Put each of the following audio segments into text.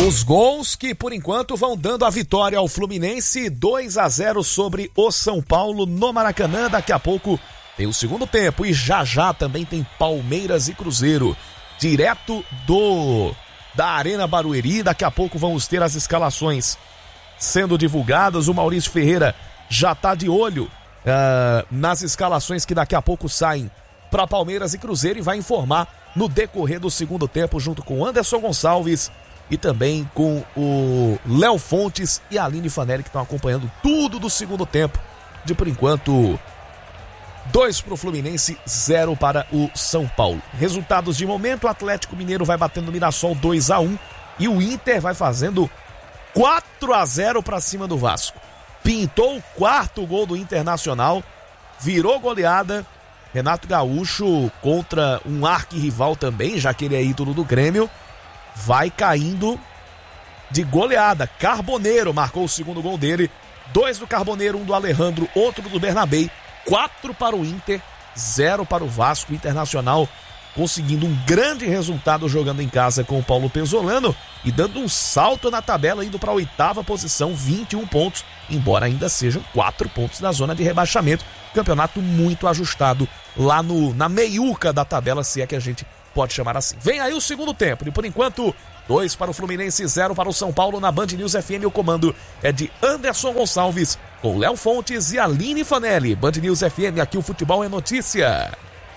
Os gols que, por enquanto, vão dando a vitória ao Fluminense, 2-0 sobre o São Paulo no Maracanã. Daqui a pouco tem o segundo tempo e já também tem Palmeiras e Cruzeiro, direto da Arena Barueri. Daqui a pouco vamos ter as escalações sendo divulgadas. O Maurício Ferreira já está de olho nas escalações que daqui a pouco saem para Palmeiras e Cruzeiro e vai informar no decorrer do segundo tempo, junto com o Anderson Gonçalves e também com o Léo Fontes e a Aline Fanelli, que estão acompanhando tudo do segundo tempo. De por enquanto, 2 para o Fluminense, 0 para o São Paulo. Resultados de momento: o Atlético Mineiro vai batendo o Mirassol 2-1 e o Inter vai fazendo 4-0 para cima do Vasco. Pintou o 4º gol do Internacional, virou goleada. Renato Gaúcho, contra um arquirrival também, já que ele é ídolo do Grêmio, vai caindo de goleada. Carboneiro marcou o segundo gol dele, 2 do Carboneiro, 1 do Alejandro, outro do Bernabei. 4 para o Inter, 0 para o Vasco. Internacional conseguindo um grande resultado jogando em casa com o Paulo Pezzolano e dando um salto na tabela, indo para a 8ª posição, 21 pontos, embora ainda sejam 4 pontos da zona de rebaixamento. Campeonato muito ajustado lá na meiuca da tabela, se é que a gente pode chamar assim. Vem aí o segundo tempo e por enquanto 2 para o Fluminense, 0 para o São Paulo. Na Band News FM o comando é de Anderson Gonçalves, com Léo Fontes e Aline Fanelli. Band News FM, aqui o futebol é notícia.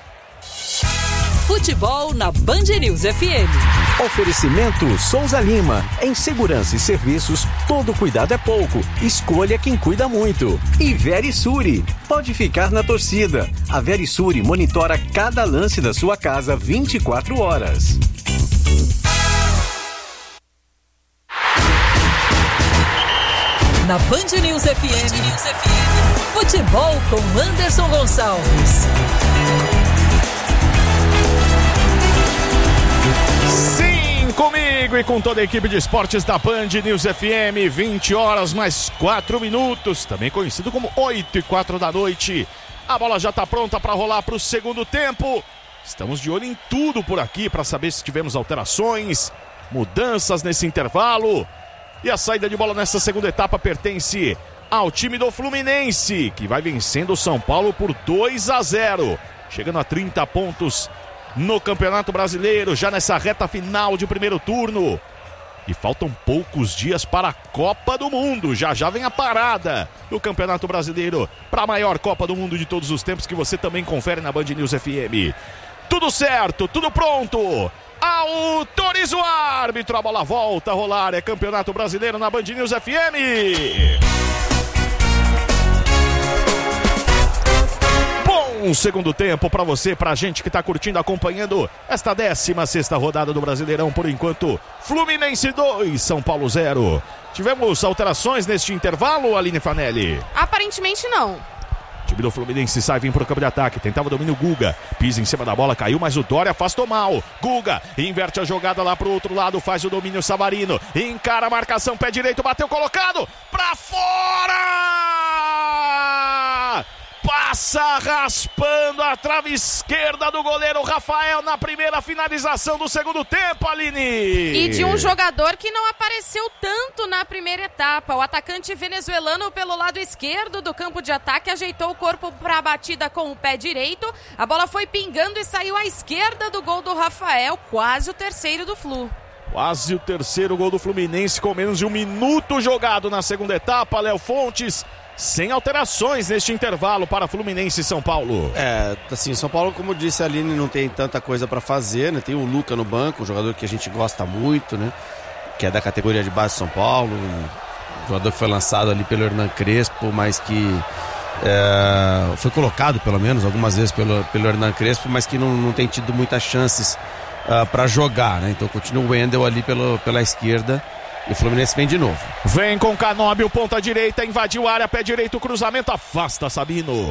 Futebol na Band News FM. Oferecimento Souza Lima. Em segurança e serviços, todo cuidado é pouco. Escolha quem cuida muito. E Verisure. Pode ficar na torcida. A Verisure monitora cada lance da sua casa 24 horas. Na Band News FM, futebol com Anderson Gonçalves. Sim, comigo e com toda a equipe de esportes da Band News FM, 20 horas mais 4 minutos, também conhecido como 8:04 da noite. A bola já está pronta para rolar para o segundo tempo. Estamos de olho em tudo por aqui para saber se tivemos alterações, mudanças nesse intervalo. E a saída de bola nessa segunda etapa pertence ao time do Fluminense, que vai vencendo o São Paulo por 2-0, chegando a 30 pontos no Campeonato Brasileiro, já nessa reta final de primeiro turno. E faltam poucos dias para a Copa do Mundo. Já vem a parada do Campeonato Brasileiro para a maior Copa do Mundo de todos os tempos, que você também confere na Band News FM. Tudo certo, tudo pronto. Autoriza o árbitro, a bola volta a rolar. É Campeonato Brasileiro na Band News FM. Bom segundo tempo pra você, pra gente que tá curtindo, acompanhando esta 16ª rodada do Brasileirão. Por enquanto, Fluminense 2, São Paulo 0. Tivemos alterações neste intervalo, Aline Fanelli? Aparentemente não. O time do Fluminense sai, vem pro campo de ataque, tentava domínio Guga, pisa em cima da bola, caiu, mas o Dória afastou mal. Guga inverte a jogada lá pro outro lado, faz o domínio Savarino, encara a marcação, pé direito, bateu colocado, pra fora! Passa raspando a trave esquerda do goleiro Rafael na primeira finalização do segundo tempo, Aline. E de um jogador que não apareceu tanto na primeira etapa. O atacante venezuelano pelo lado esquerdo do campo de ataque ajeitou o corpo para a batida com o pé direito. A bola foi pingando e saiu à esquerda do gol do Rafael, quase o terceiro do Flu. Quase o terceiro gol do Fluminense com menos de 1 minuto jogado na segunda etapa. Léo Fontes, sem alterações neste intervalo para Fluminense e São Paulo. Assim, São Paulo, como disse a Aline, não tem tanta coisa para fazer, né? Tem o Luca no banco, um jogador que a gente gosta muito, né? Que é da categoria de base de São Paulo, um jogador que foi lançado ali pelo Hernan Crespo, mas que foi colocado pelo menos algumas vezes pelo Hernan Crespo, mas que não tem tido muitas chances para jogar, né? Então continua o Wendel ali pela esquerda. E o Fluminense vem de novo. Vem com Canóbio, ponta direita, invadiu a área, pé direito, cruzamento, afasta Sabino.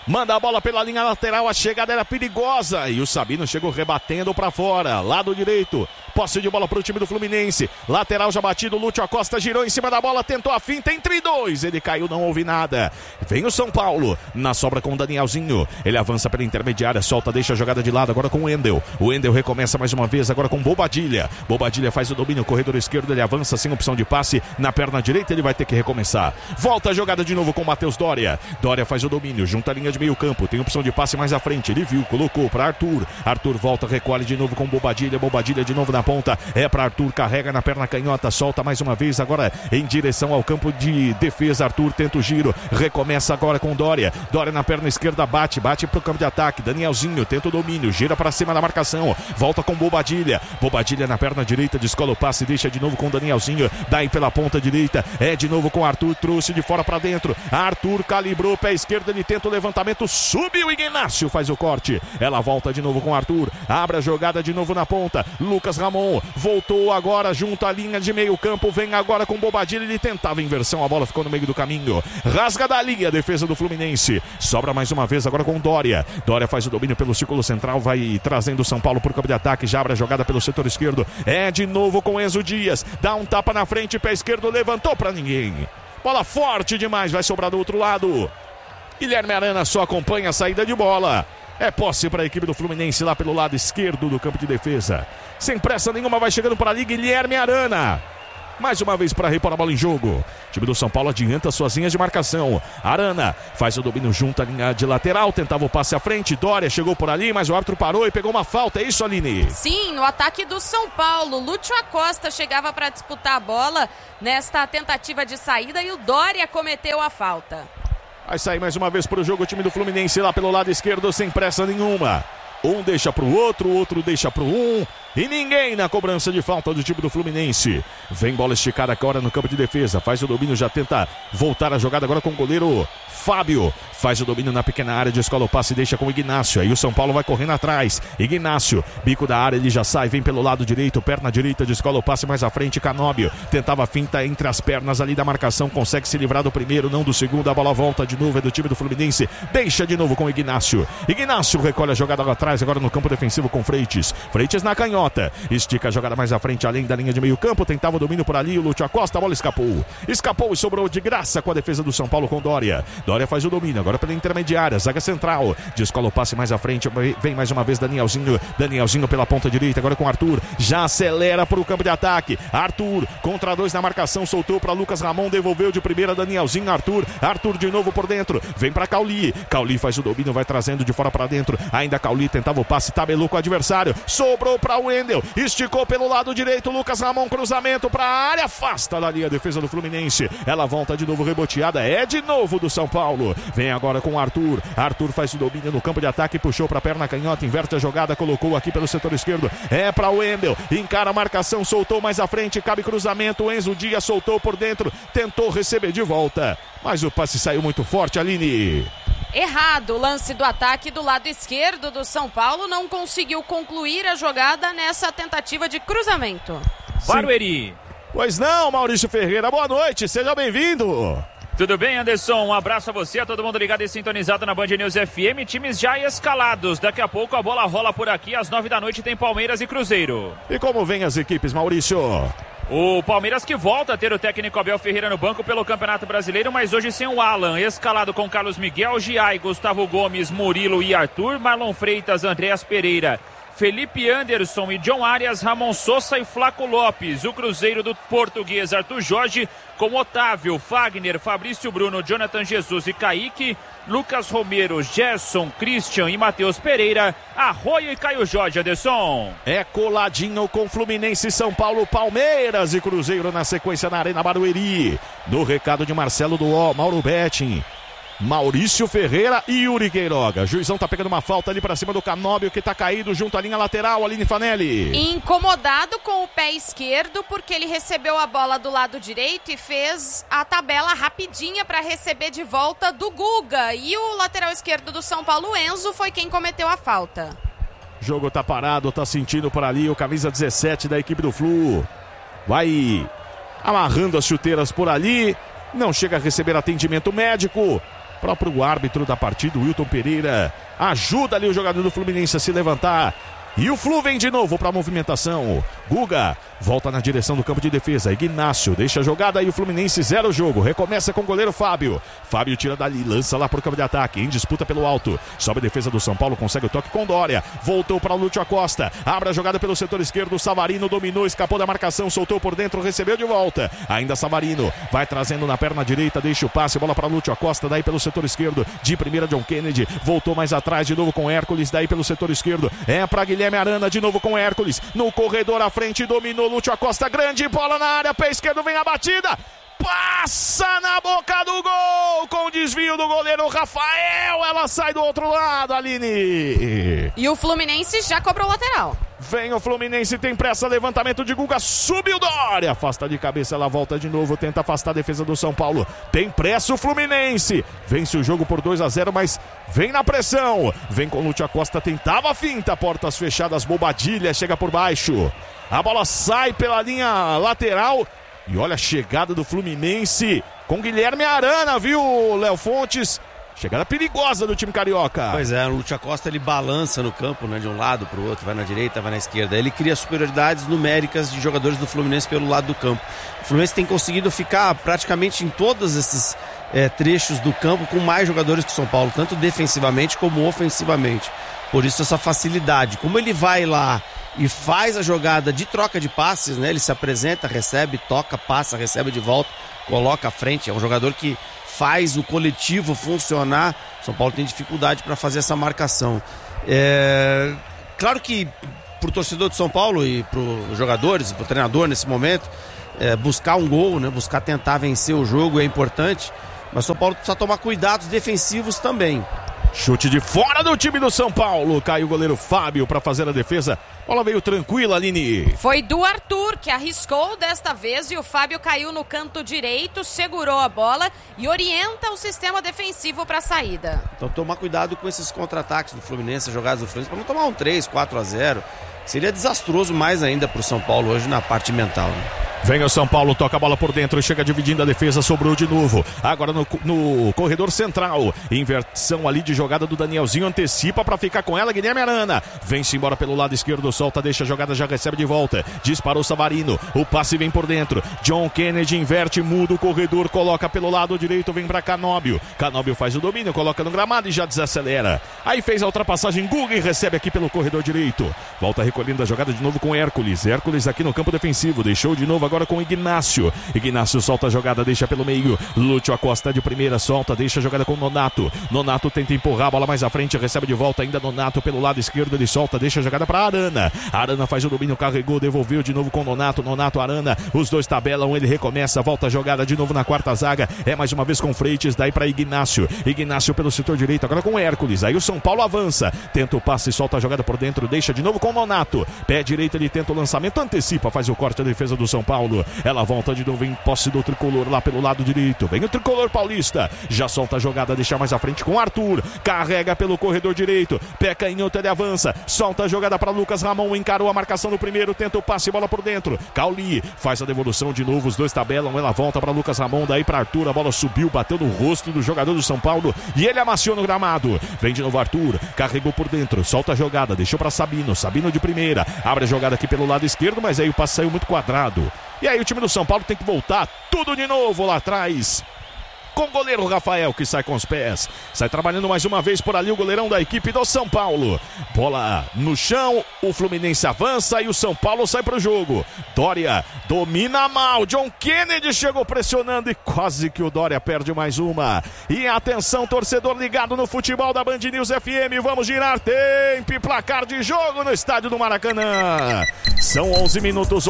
manda a bola pela linha lateral, a chegada era perigosa e o Sabino chegou rebatendo para fora, lado direito. Posse de bola para o time do Fluminense. Lateral já batido, Lúcio Acosta girou em cima da bola, tentou a finta entre dois. Ele caiu, não houve nada. Vem o São Paulo, na sobra com o Danielzinho. Ele avança pela intermediária, solta, deixa a jogada de lado, agora com o Wendel. O Wendel recomeça mais uma vez, agora com Bobadilha. Bobadilha faz o domínio, corredor esquerdo, ele avança sem opção de passe. Na perna direita ele vai ter que recomeçar. Volta a jogada de novo com o Matheus Doria. Doria faz o domínio, junta a linha de meio campo. Tem opção de passe mais à frente, ele viu, colocou para Arthur. Arthur volta, recolhe de novo com Bobadilha. Bobadilha de novo na ponta, é para Arthur, carrega na perna canhota, solta mais uma vez agora em direção ao campo de defesa. Arthur tenta o giro, recomeça agora com Doria. Doria na perna esquerda, bate pro campo de ataque. Danielzinho tenta o domínio, gira para cima da marcação, volta com Bobadilha. Bobadilha na perna direita, descola o passe, deixa de novo com Danielzinho, daí pela ponta direita, é de novo com Arthur, trouxe de fora para dentro. Arthur calibrou, pé esquerdo, ele tenta o levantamento, subiu, Ignácio faz o corte. Ela volta de novo com Arthur, abre a jogada de novo na ponta. Lucas Ramon voltou agora junto à linha de meio campo, vem agora com Bobadilha, ele tentava inversão, a bola ficou no meio do caminho, rasga dali a defesa do Fluminense, sobra mais uma vez agora com Doria. Doria faz o domínio pelo círculo central, vai trazendo o São Paulo por campo de ataque, já abre a jogada pelo setor esquerdo, é de novo com Enzo Dias, dá um tapa na frente, pé esquerdo, levantou pra ninguém, bola forte demais, vai sobrar do outro lado. Guilherme Arana só acompanha a saída de bola. É posse para a equipe do Fluminense lá pelo lado esquerdo do campo de defesa. Sem pressa nenhuma, vai chegando para ali Guilherme Arana. Mais uma vez para repor a bola em jogo. O time do São Paulo adianta suas linhas de marcação. Arana faz o domínio junto à linha de lateral, tentava o passe à frente. Doria chegou por ali, mas o árbitro parou e pegou uma falta. É isso, Aline? Sim, no ataque do São Paulo. Lúcio Acosta chegava para disputar a bola nesta tentativa de saída e o Doria cometeu a falta. Vai sair mais uma vez para o jogo o time do Fluminense lá pelo lado esquerdo, sem pressa nenhuma. Um deixa para o outro deixa para um. E ninguém na cobrança de falta do time do Fluminense. Vem bola esticada agora no campo de defesa. Faz o domínio, já tenta voltar a jogada agora com o goleiro Fábio. Faz o domínio na pequena área, descola o passe e deixa com o Ignácio. Aí o São Paulo vai correndo atrás. Ignácio, bico da área, ele já sai, vem pelo lado direito, perna direita, descola o passe mais à frente. Canóbio tentava a finta entre as pernas ali da marcação, consegue se livrar do primeiro, não do segundo. A bola volta de novo, é do time do Fluminense. Deixa de novo com o Ignácio. Ignácio recolhe a jogada lá atrás, agora no campo defensivo com Freitas. Freitas na canhota. Estica a jogada mais à frente, além da linha de meio campo. Tentava o domínio por ali, o Lúcio Acosta, a bola escapou. Escapou e sobrou de graça com a defesa do São Paulo com Doria. Doria faz o domínio, agora pela intermediária, zaga central. Descola o passe mais à frente, vem mais uma vez Danielzinho. Danielzinho pela ponta direita, agora com Arthur. Já acelera para o campo de ataque. Arthur, contra dois na marcação, soltou para Lucas Ramon, devolveu de primeira Danielzinho, Arthur. Arthur de novo por dentro, vem para Cauli. Cauli faz o domínio, vai trazendo de fora para dentro. Ainda Cauli tentava o passe, tabelou com o adversário. Sobrou para o Wendel, esticou pelo lado direito, Lucas Ramon, cruzamento para a área, afasta dali a defesa do Fluminense. Ela volta de novo reboteada, é de novo do São Paulo. Vem agora com o Arthur. Arthur faz o domínio no campo de ataque, puxou para a perna canhota, inverte a jogada, colocou aqui pelo setor esquerdo. É para o Wendel, encara a marcação, soltou mais à frente, cabe cruzamento. Enzo Dias soltou por dentro, tentou receber de volta, mas o passe saiu muito forte, Aline. Errado o lance do ataque do lado esquerdo do São Paulo, não conseguiu concluir a jogada nessa tentativa de cruzamento. Barueri. Pois não, Maurício Ferreira, boa noite, seja bem-vindo. Tudo bem, Anderson? Um abraço a você, a todo mundo ligado e sintonizado na Band News FM. Times já escalados. Daqui a pouco a bola rola por aqui. Às 9 da noite tem Palmeiras e Cruzeiro. E como vem as equipes, Maurício? O Palmeiras que volta a ter o técnico Abel Ferreira no banco pelo Campeonato Brasileiro, mas hoje sem o Alan. Escalado com Carlos Miguel, Giai, Gustavo Gomes, Murilo e Arthur, Marlon Freitas, Andreas Pereira, Felipe Anderson e John Arias, Ramon Sosa e Flaco Lopes. O Cruzeiro do português Arthur Jorge com Otávio, Fagner, Fabrício Bruno, Jonathan Jesus e Kaique, Lucas Romero, Gerson, Christian e Matheus Pereira, Arroio e Caio Jorge. Anderson. É coladinho com Fluminense, São Paulo, Palmeiras e Cruzeiro na sequência na Arena Barueri. No recado de Marcelo do Mauro Betting, Maurício Ferreira e Yuri Queiroga. Juizão tá pegando uma falta ali pra cima do Canóbio, que tá caído junto à linha lateral, Aline Fanelli. Incomodado com o pé esquerdo, porque ele recebeu a bola do lado direito e fez a tabela rapidinha para receber de volta do Guga. E o lateral esquerdo do São Paulo, Enzo, foi quem cometeu a falta. Jogo tá parado, tá sentindo por ali o camisa 17 da equipe do Flu. Vai amarrando as chuteiras por ali, não chega a receber atendimento médico. Próprio árbitro da partida, o Wilton Pereira, ajuda ali o jogador do Fluminense a se levantar. E o Flu vem de novo para a movimentação. Guga volta na direção do campo de defesa. Ignácio deixa a jogada e o Fluminense zera o jogo. Recomeça com o goleiro Fábio. Fábio tira dali, lança lá para o campo de ataque. Em disputa pelo alto. Sobe a defesa do São Paulo, consegue o toque com Dória. Voltou para o Lúcio Acosta. Abre a jogada pelo setor esquerdo. Savarino dominou, escapou da marcação, soltou por dentro, recebeu de volta. Ainda Savarino vai trazendo na perna direita, deixa o passe, bola para Lúcio Acosta. Daí pelo setor esquerdo. De primeira, John Kennedy. Voltou mais atrás de novo com Hércules. Daí pelo setor esquerdo. É para Guilherme Arana de novo com Hércules. No corredor à frente, dominou Lúcio Acosta. Grande bola na área, pé esquerdo, vem a batida. Passa na boca do gol com o desvio do goleiro Rafael. Ela sai do outro lado, Aline. E o Fluminense já cobrou lateral. Vem o Fluminense, tem pressa, levantamento de Guga, subiu Dória, afasta de cabeça, ela volta de novo, tenta afastar a defesa do São Paulo. Tem pressa o Fluminense, vence o jogo por 2-0, mas vem na pressão. Vem com o Lúcio Acosta, tentava a finta, portas fechadas, Bobadilha, chega por baixo. A bola sai pela linha lateral. E olha a chegada do Fluminense com Guilherme Arana, viu, Léo Fontes? Chegada perigosa do time carioca. Pois é, o Lúcio Acosta ele balança no campo, né, de um lado para o outro, vai na direita, vai na esquerda. Ele cria superioridades numéricas de jogadores do Fluminense pelo lado do campo. O Fluminense tem conseguido ficar praticamente em todos esses trechos do campo com mais jogadores que o São Paulo, tanto defensivamente como ofensivamente. Por isso essa facilidade. Como ele vai lá e faz a jogada de troca de passes, né? Ele se apresenta, recebe, toca, passa, recebe de volta, coloca à frente. É um jogador que faz o coletivo funcionar. São Paulo tem dificuldade para fazer essa marcação. Claro que para o torcedor de São Paulo e para os jogadores, para o treinador nesse momento, buscar um gol, né? Buscar tentar vencer o jogo é importante, mas São Paulo precisa tomar cuidados defensivos também. Chute de fora do time do São Paulo. Caiu o goleiro Fábio para fazer a defesa. Bola veio tranquila, Aline. Foi do Arthur que arriscou desta vez e o Fábio caiu no canto direito, segurou a bola e orienta o sistema defensivo para a saída. Então tomar cuidado com esses contra-ataques do Fluminense, jogadas do Fluminense, para não tomar um 3-4-0. Seria desastroso mais ainda para o São Paulo hoje na parte mental, né? Vem o São Paulo, toca a bola por dentro, chega dividindo a defesa, sobrou de novo. Agora no corredor central, inversão ali de jogada do Danielzinho, antecipa para ficar com ela, Guilherme Arana. Vem-se embora pelo lado esquerdo, solta, deixa a jogada, já recebe de volta. Disparou Savarino, o passe vem por dentro. John Kennedy inverte, muda o corredor, coloca pelo lado direito, vem para Canóbio. Canóbio faz o domínio, coloca no gramado e já desacelera. Aí fez a ultrapassagem, Guga e recebe aqui pelo corredor direito. Volta recolhendo a jogada de novo com Hércules. Hércules aqui no campo defensivo, deixou de novo agora com Ignácio. Ignácio solta a jogada, deixa pelo meio. Lúcio Acosta de primeira, solta, deixa a jogada com Nonato. Nonato tenta empurrar a bola mais à frente, recebe de volta ainda Nonato pelo lado esquerdo, ele solta, deixa a jogada para Arana. Arana faz o domínio, carregou, devolveu de novo com Nonato. Nonato, Arana, os dois tabelam, ele recomeça, volta a jogada de novo na quarta zaga. É mais uma vez com Freitas, daí para Ignácio. Ignácio pelo setor direito, agora com Hércules. Aí o São Paulo avança, tenta o passe, solta a jogada por dentro, deixa de novo com Nonato. Pé direito, ele tenta o lançamento, antecipa, faz o corte da defesa do São Paulo. Ela volta de novo em posse do tricolor lá pelo lado direito. Vem o tricolor paulista. Já solta a jogada, deixa mais à frente com Arthur. Carrega pelo corredor direito. Pé canhoto, ele avança. Solta a jogada para Lucas Ramon. Encarou a marcação no primeiro. Tenta o passe, bola por dentro. Cauli faz a devolução de novo. Os dois tabelam. Ela volta para Lucas Ramon. Daí para Arthur. A bola subiu, bateu no rosto do jogador do São Paulo. E ele amaciou no gramado. Vem de novo Arthur. Carregou por dentro. Solta a jogada. Deixou para Sabino. Sabino de primeira. Abre a jogada aqui pelo lado esquerdo. Mas aí o passe saiu muito quadrado. E aí o time do São Paulo tem que voltar tudo de novo lá atrás. Com o goleiro Rafael que sai com os pés. Sai trabalhando mais uma vez por ali o goleirão da equipe do São Paulo. Bola no chão, o Fluminense avança e o São Paulo sai pro jogo. Dória domina mal. John Kennedy chegou pressionando e quase que o Dória perde mais uma. E atenção, torcedor ligado no futebol da Band News FM. Vamos girar tempo e placar de jogo no estádio do Maracanã. São 11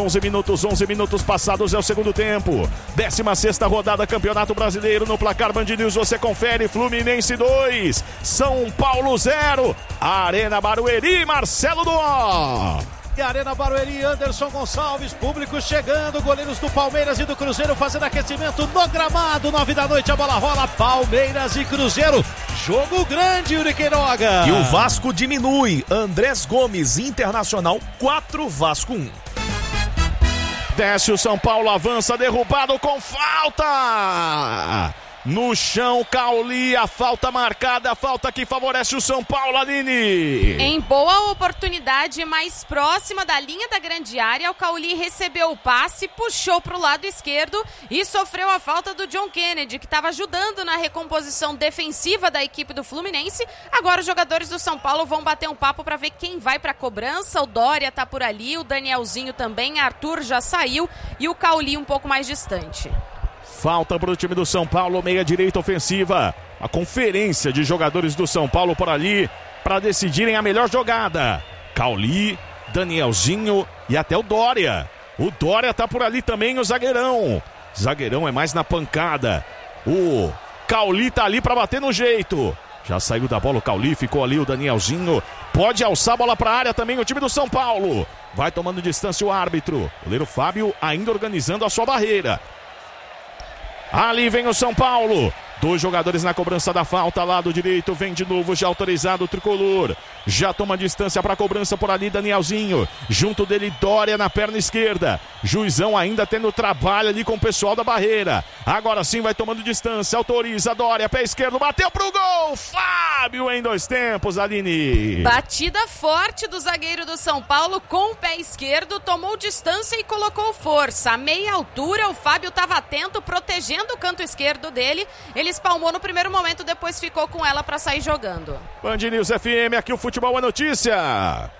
minutos passados, é o segundo tempo. 16ª rodada, Campeonato Brasileiro. No placar Band News você confere: Fluminense 2, São Paulo 0. Arena Barueri, Marcelo Duó. E Arena Barueri, Anderson Gonçalves, público chegando, goleiros do Palmeiras e do Cruzeiro fazendo aquecimento no gramado. 9 da noite, a bola rola, Palmeiras e Cruzeiro. Jogo grande, Yuri Queiroga. E o Vasco diminui. Andrés Gomes, Internacional 4, Vasco 1. Desce o São Paulo, avança, derrubado com falta. No chão, Cauli, a falta marcada, a falta que favorece o São Paulo, Aline. Em boa oportunidade, mais próxima da linha da grande área, o Cauli recebeu o passe, puxou para o lado esquerdo e sofreu a falta do John Kennedy, que estava ajudando na recomposição defensiva da equipe do Fluminense. Agora os jogadores do São Paulo vão bater um papo para ver quem vai para a cobrança. O Dória tá por ali, o Danielzinho também, Arthur já saiu e o Cauli um pouco mais distante. Falta para o time do São Paulo, meia direita ofensiva. A conferência de jogadores do São Paulo por ali para decidirem a melhor jogada. Cauli, Danielzinho e até o Dória. O Dória tá por ali também, o zagueirão. Zagueirão é mais na pancada. O Cauli tá ali para bater no jeito. Já saiu da bola o Cauli, ficou ali o Danielzinho. Pode alçar a bola para a área também o time do São Paulo. Vai tomando distância o árbitro. O goleiro Fábio ainda organizando a sua barreira. Ali vem o São Paulo. 2 jogadores na cobrança da falta, lado direito, vem de novo, já autorizado o tricolor. Já toma distância para a cobrança por ali, Danielzinho. Junto dele, Dória na perna esquerda. Juizão ainda tendo trabalho ali com o pessoal da barreira. Agora sim vai tomando distância, autoriza Dória, pé esquerdo, bateu pro gol. Fábio em 2 tempos, Aline. Batida forte do zagueiro do São Paulo com o pé esquerdo, tomou distância e colocou força. A meia altura, o Fábio estava atento, protegendo o canto esquerdo dele. Ele espalmou no primeiro momento, depois ficou com ela para sair jogando. Band News FM, aqui o futebol é notícia.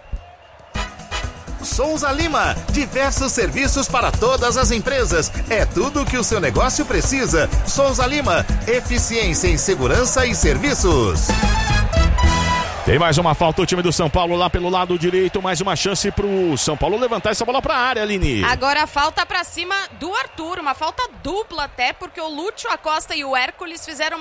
Souza Lima, diversos serviços para todas as empresas. É tudo o que o seu negócio precisa. Souza Lima, eficiência em segurança e serviços. Tem mais uma falta o time do São Paulo lá pelo lado direito, mais uma chance pro São Paulo levantar essa bola pra área, Aline. Agora a falta pra cima do Arthur, uma falta dupla até, porque o Lúcio Acosta e o Hércules fizeram